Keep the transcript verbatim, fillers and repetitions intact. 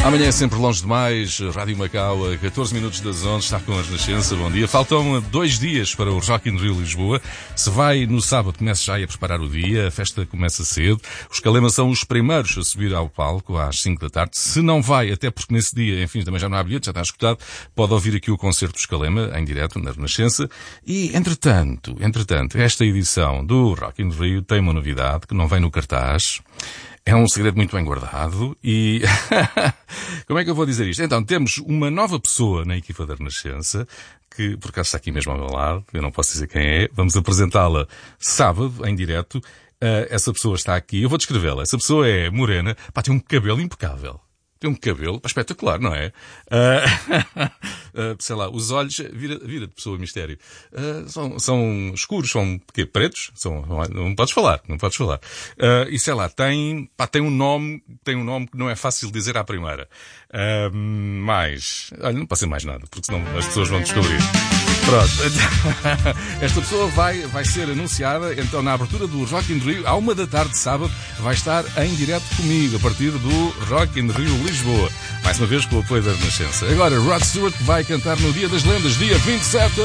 Amanhã é sempre longe demais. Rádio Macau, a catorze minutos das onze, está com a Renascença. Bom dia. Faltam dois dias para o Rock in Rio Lisboa. Se vai no sábado, comece já a preparar o dia. A festa começa cedo. Os Calema são os primeiros a subir ao palco às cinco da tarde. Se não vai, até porque nesse dia, enfim, também já não há bilhete, já está escutado, pode ouvir aqui o concerto dos Calema, em direto, na Renascença. E, entretanto, entretanto, esta edição do Rock in Rio tem uma novidade que não vem no cartaz. É um segredo muito bem guardado e... Como é que eu vou dizer isto? Então, temos uma nova pessoa na equipa da Renascença, que por acaso está aqui mesmo ao meu lado, eu não posso dizer quem é. Vamos apresentá-la sábado, em direto. Uh, essa pessoa está aqui, eu vou descrevê-la. Essa pessoa é morena, pá, tem um cabelo impecável. Tem um cabelo espetacular, não é? Uh, uh, sei lá, os olhos, vira, vira de pessoa mistério. Uh, são, são escuros, são quê? Pretos? São, não podes falar, não podes falar. Uh, e sei lá, tem, pá, tem um nome, tem um nome que não é fácil de dizer à primeira. Uh, mas, olha, não pode ser mais nada, porque senão as pessoas vão descobrir. Pronto. Esta pessoa vai, vai ser anunciada, então, na abertura do Rock in Rio, à uma da tarde de sábado, vai estar em direto comigo, a partir do Rock in Rio Lisboa. Mais uma vez com o apoio da Renascença. Agora, Rod Stewart vai cantar no Dia das Lendas, dia vinte e sete